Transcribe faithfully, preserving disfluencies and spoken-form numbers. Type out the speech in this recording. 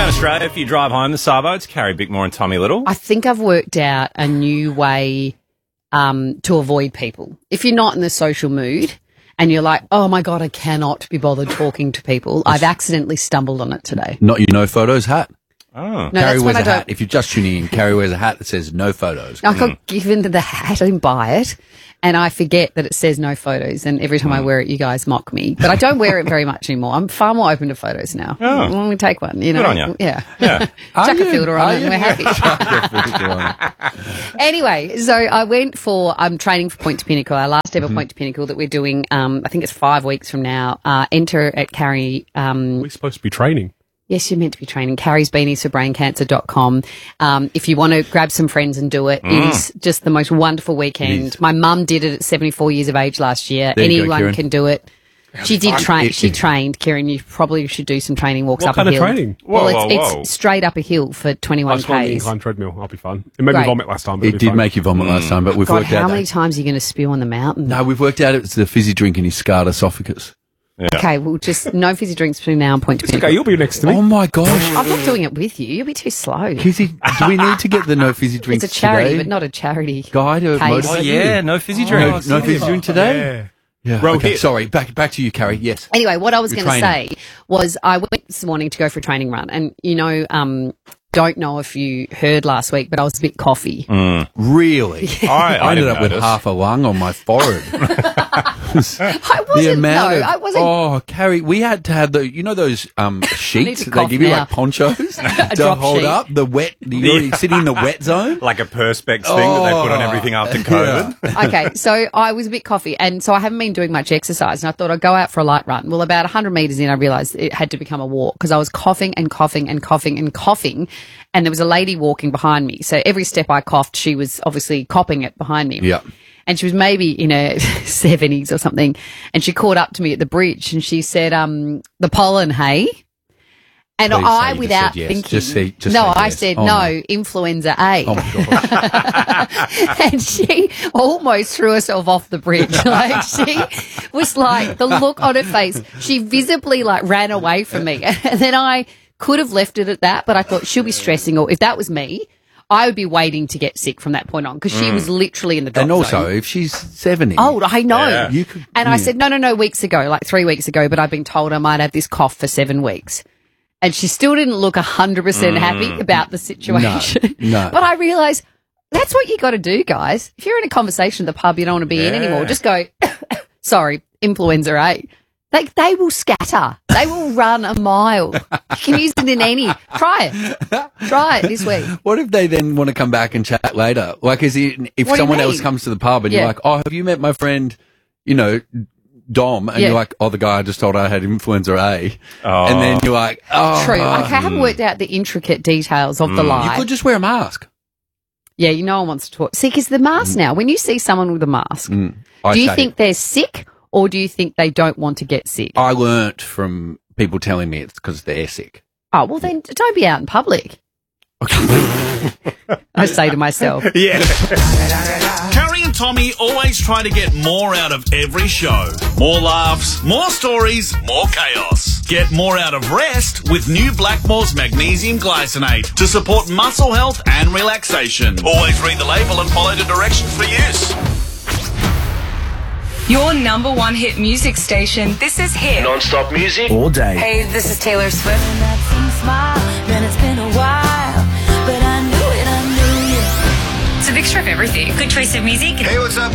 around Australia, if you drive home the Savo, it's Carrie Bickmore and Tommy Little. I think I've worked out a new way um, to avoid people. If you're not in the social mood and you're like, oh, my God, I cannot be bothered talking to people, I've accidentally stumbled on it today. Not your no photos hat. Oh. No, Carrie that's wears when a I don't. hat. If you're just tuning in, Carrie wears a hat that says no photos. I got given the hat, I didn't buy it, and I forget that it says no photos, and every time I wear it, you guys mock me. But I don't wear it very much anymore. I'm far more open to photos now. Oh. Let me take one, you know. Good on you. Yeah. Yeah. Chuck you? a filter on Are it and you? we're happy. Anyway, so I went for, I'm training for Point to Pinnacle, our last ever Point to Pinnacle that we're doing, um, I think it's five weeks from now. Uh, enter at Carrie, um, We're supposed to be training. yes, you're meant to be training. Carrie's Beanies for Brain Cancer dot com. Um, if you want to grab some friends and do it, Mm. it is just the most wonderful weekend. My mum did it at seventy-four years of age last year. There you go, Anyone Kieran. can do it. She did train. It- She it- trained, Kieran. You probably should do some training walks What up kind a of hill. training? Well, Whoa, it's, whow, whoa. it's straight up a hill for I twenty-one was on the k's. incline treadmill. I'll be fun. It made Great. me vomit last time. But It it'll be did fun. make you vomit last time, but we've God, worked how out many that. times are you going to spew on the mountain? No, we've worked out it's the fizzy drink in his scarred esophagus. Okay, well, just no fizzy drinks between now and Point to It's Pinnacle. okay, you'll be next to me. Oh my gosh. I'm not doing it with you. You'll be too slow. Kizzy, do we need to get the no fizzy drinks It's a charity, today? but not a charity. Guy to case. motivate Oh, you? yeah, no fizzy No, drinks. no fizzy drink today? Yeah. Yeah. Row okay, hit. sorry. Back back to you, Carrie. Yes. Anyway, what I was You're going to training. say was I went this morning to go for a training run, and you know, um, don't know if you heard last week, but I was a bit coffee. Really? I, I ended didn't up with notice. half a lung on my forehead. I wasn't. No, of, I wasn't. Oh, Carrie, we had to have the, you know, those um, sheets to that they cough give you now. like ponchos to drop hold sheet. up the wet. You're already sitting in the wet zone. Like a Perspex thing that they put on Oh. everything after COVID. Okay, so I was a bit coffee, and so I haven't been doing much exercise, and I thought I'd go out for a light run. Well, about one hundred metres in, I realised it had to become a walk because I was coughing and coughing and coughing and coughing, and there was a lady walking behind me. So every step I coughed, she was obviously copping it behind me. Yeah. And she was maybe in her seventies or something, and she caught up to me at the bridge, and she said, um, the pollen, hey? And Please say I, you just without said yes. thinking, Just say- just no, say I yes. said, Oh, no, no. influenza A. Oh my god. And she almost threw herself off the bridge. Like, she was like, the look on her face, she visibly like ran away from me. And then I could have left it at that, but I thought she'll be stressing, or if that was me, I would be waiting to get sick from that point on because she was literally in the drop And also, zone. if she's seventy, Oh, I know. Yeah. you could. And I yeah. said, no, no, no, weeks ago, like three weeks ago, but I've been told I might have this cough for seven weeks. And she still didn't look one hundred percent happy about the situation. no. But I realised that's what you got to do, guys. If you're in a conversation at the pub you don't want to be in Yeah. anymore, just go, sorry, influenza A. Like, they will scatter. They will run a mile. You can use it in any. Try it. Try it this week. What if they then want to come back and chat later? Like, is it, if What do you someone else mean? comes to the pub and Yeah. you're like, oh, have you met my friend, you know, Dom? And Yeah. you're like, oh, the guy I just told I had influenza A. Oh. And then you're like, oh. True. Okay, I haven't worked out the intricate details of the You lie. could just wear a mask. Yeah, you know one wants to talk. See, because the mask now, when you see someone with a mask, I do you say- think they're sick or do you think they don't want to get sick? I learnt from people telling me it's because they're sick. Oh, well, then don't be out in public. I say to myself. Yeah. Carrie and Tommy always try to get more out of every show. More laughs, more stories, more chaos. Get more out of rest with new Blackmore's Magnesium Glycinate to support muscle health and relaxation. Always read the label and follow the directions for use. Your number one hit music station. This is Hit. Non-stop music all day. Hey, this is Taylor Swift. It's a mixture of everything. Good choice of music. Hey, what's up?